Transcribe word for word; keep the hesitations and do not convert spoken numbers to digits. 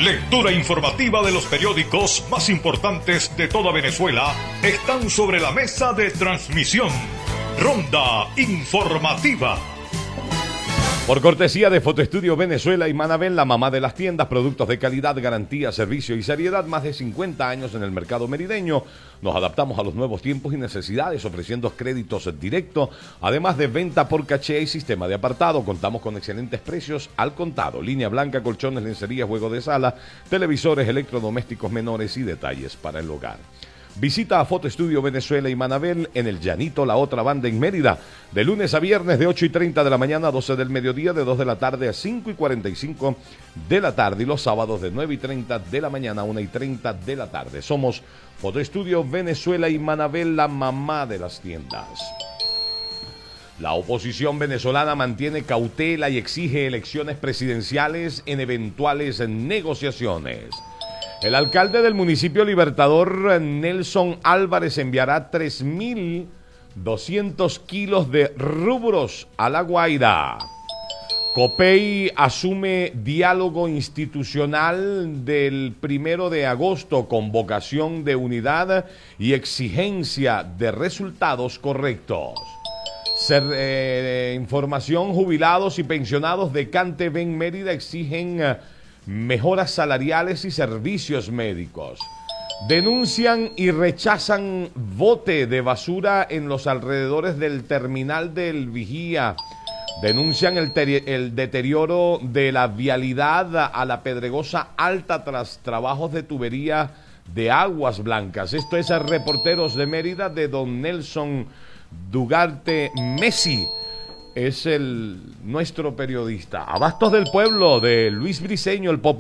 Lectura informativa de los periódicos más importantes de toda Venezuela están sobre la mesa de transmisión. Ronda Informativa. Por cortesía de Fotoestudio Venezuela y Manabel, la mamá de las tiendas, productos de calidad, garantía, servicio y seriedad, más de cincuenta años en el mercado merideño. Nos adaptamos a los nuevos tiempos y necesidades, ofreciendo créditos directos, además de venta por caché y sistema de apartado. Contamos con excelentes precios al contado, línea blanca, colchones, lencería, juego de sala, televisores, electrodomésticos menores y detalles para el hogar. Visita a Fotoestudio Venezuela y Manabel en el Llanito, la otra banda en Mérida, de lunes a viernes de ocho y treinta de la mañana a doce del mediodía, de dos de la tarde a cinco y cuarenta y cinco de la tarde, y los sábados de nueve y treinta de la mañana a una y treinta de la tarde. Somos Fotoestudio Venezuela y Manabel, la mamá de las tiendas. La oposición venezolana mantiene cautela y exige elecciones presidenciales en eventuales negociaciones. El alcalde del municipio Libertador, Nelson Álvarez, enviará tres mil doscientos kilos de rubros a La Guaira. Copey asume diálogo institucional del primero de agosto con vocación de unidad y exigencia de resultados correctos. Ser, eh, información: jubilados y pensionados de Canteben, Mérida, exigen eh, mejoras salariales y servicios médicos. Denuncian y rechazan bote de basura en los alrededores del terminal del Vigía. Denuncian el, el deterioro de la vialidad a la Pedregosa Alta tras trabajos de tubería de Aguas Blancas. Esto es a Reporteros de Mérida, de don Nelson Dugarte Messi. Es el nuestro periodista. Abastos del Pueblo, de Luis Briceño, el popular.